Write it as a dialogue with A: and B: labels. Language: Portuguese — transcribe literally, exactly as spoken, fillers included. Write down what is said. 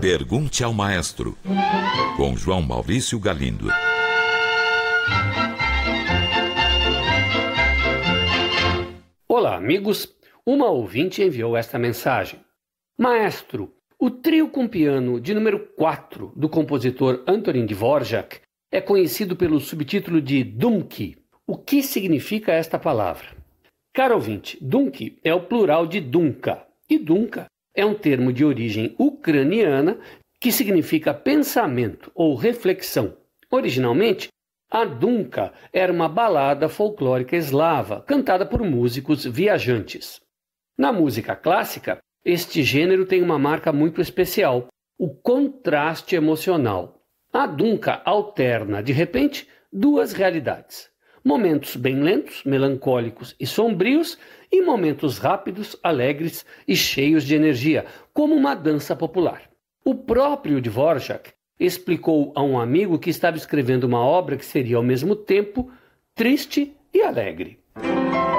A: Pergunte ao Maestro, com João Maurício Galindo.
B: Olá, amigos. Uma ouvinte enviou esta mensagem. Maestro, o trio com piano de número quatro do compositor Antonín Dvorak é conhecido pelo subtítulo de Dumky. O que significa esta palavra? Caro ouvinte, Dumky é o plural de Dunka, e Dunka é um termo de origem ucraniana que significa pensamento ou reflexão. Originalmente, a Dunka era uma balada folclórica eslava, cantada por músicos viajantes. Na música clássica, este gênero tem uma marca muito especial, o contraste emocional. A Dunka alterna, de repente, duas realidades. Momentos bem lentos, melancólicos e sombrios, e momentos rápidos, alegres e cheios de energia, como uma dança popular. O próprio Dvorak explicou a um amigo que estava escrevendo uma obra que seria ao mesmo tempo triste e alegre.